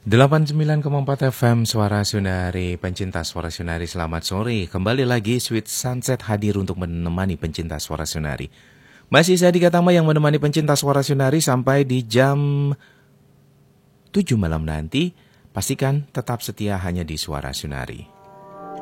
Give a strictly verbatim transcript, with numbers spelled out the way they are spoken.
delapan puluh sembilan koma empat F M Suara Sunari, pencinta Suara Sunari, selamat sore. Kembali lagi Sweet Sunset hadir untuk menemani pencinta Suara Sunari. Masih saya Dika Tama yang menemani pencinta Suara Sunari sampai di jam tujuh malam nanti. Pastikan tetap setia hanya di Suara Sunari.